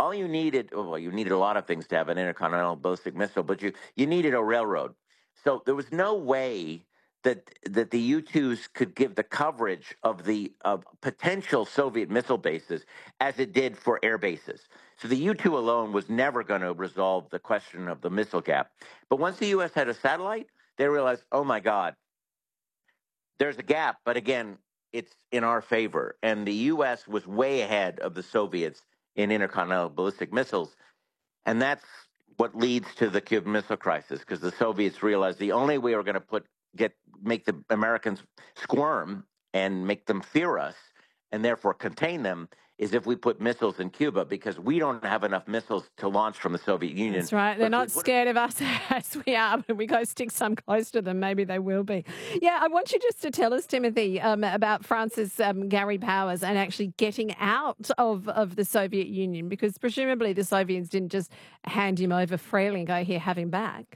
all you needed, well, you needed a lot of things to have an intercontinental ballistic missile, but you needed a railroad. So there was no way that the U-2s could give the coverage of the potential Soviet missile bases as it did for air bases. So the U-2 alone was never going to resolve the question of the missile gap. But once the U.S. had a satellite, they realized, oh my God, there's a gap, but again, it's in our favor. And the U.S. was way ahead of the Soviets in intercontinental ballistic missiles. And that's what leads to the Cuban Missile Crisis, because the Soviets realized the only way we're going to make the Americans squirm and make them fear us, and therefore contain them, is if we put missiles in Cuba, because we don't have enough missiles to launch from the Soviet Union. That's right. They're not scared of us as we are. When we go stick some close to them, maybe they will be. Yeah, I want you just to tell us, Timothy, about France's Gary Powers and actually getting out of the Soviet Union, because presumably the Soviets didn't just hand him over freely and go, here, have him back.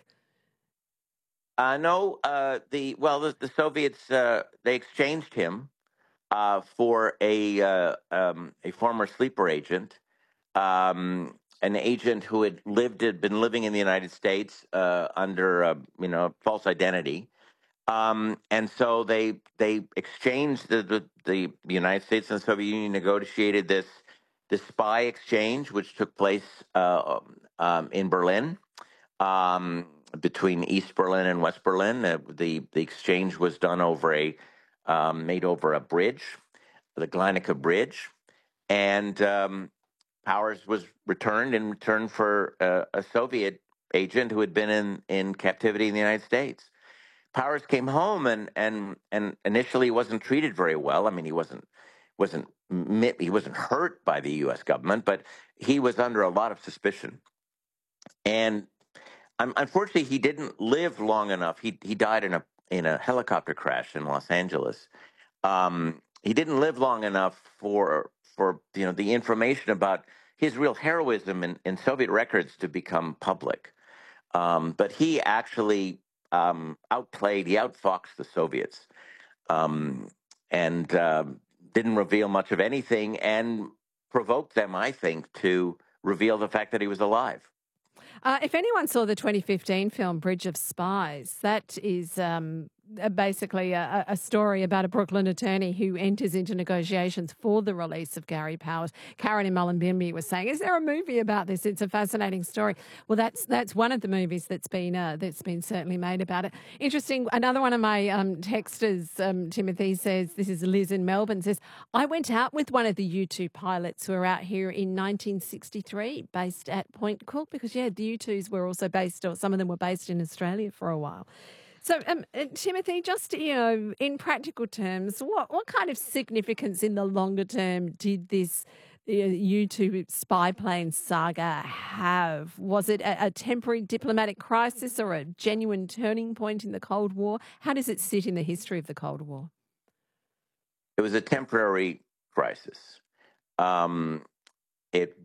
No, the Soviets, they exchanged him for a former sleeper agent, an agent who had been living in the United States under false identity, and so they exchanged the United States and the Soviet Union negotiated this spy exchange, which took place in Berlin. Between East Berlin and West Berlin, the exchange was done made over a bridge, the Gleinica Bridge, and Powers was returned in return for a Soviet agent who had been in captivity in the United States. Powers came home and initially wasn't treated very well. I mean, he wasn't hurt by the U.S. government, but he was under a lot of suspicion. And unfortunately, he didn't live long enough. He died in a helicopter crash in Los Angeles. He didn't live long enough for the information about his real heroism in Soviet records to become public. But he actually outfoxed the Soviets, and didn't reveal much of anything, and provoked them, I think, to reveal the fact that he was alive. If anyone saw the 2015 film Bridge of Spies, that is basically a story about a Brooklyn attorney who enters into negotiations for the release of Gary Powers. Karen in Mullumbimby was saying, "Is there a movie about this? It's a fascinating story." Well, that's one of the movies that's been certainly made about it. Interesting. Another one of my texters, Timothy, says, this is Liz in Melbourne, says, "I went out with one of the U2 pilots who were out here in 1963, based at Point Cook," because the U2s were also based, or some of them were based in Australia for a while. So, Timothy, just, in practical terms, what kind of significance in the longer term did this U2 spy plane saga have? Was it a temporary diplomatic crisis or a genuine turning point in the Cold War? How does it sit in the history of the Cold War? It was a temporary crisis. It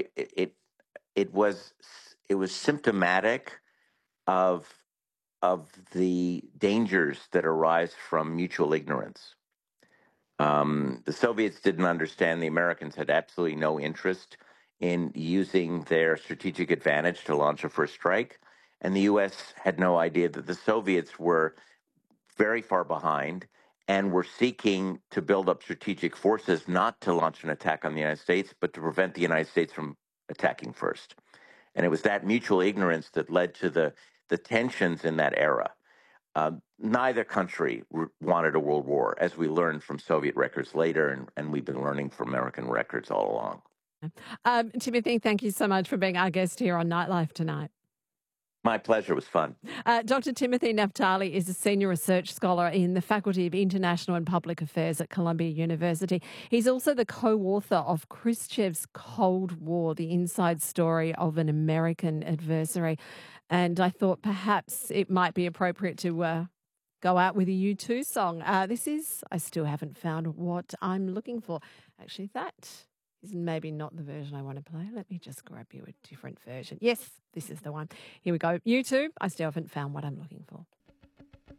was symptomatic of the dangers that arise from mutual ignorance. The Soviets didn't understand the Americans had absolutely no interest in using their strategic advantage to launch a first strike, and the U.S. had no idea that the Soviets were very far behind and were seeking to build up strategic forces not to launch an attack on the United States, but to prevent the United States from attacking first. And it was that mutual ignorance that led to the tensions in that era. Neither country wanted a world war, as we learned from Soviet records later, and we've been learning from American records all along. Timothy, thank you so much for being our guest here on Nightlife tonight. My pleasure. It was fun. Dr. Timothy Naftali is a senior research scholar in the Faculty of International and Public Affairs at Columbia University. He's also the co-author of Khrushchev's Cold War, the inside story of an American adversary. And I thought perhaps it might be appropriate to go out with a U2 song. This is I Still Haven't Found What I'm Looking For. Actually, that is maybe not the version I want to play. Let me just grab you a different version. Yes, this is the one. Here we go. U2, I Still Haven't Found What I'm Looking For.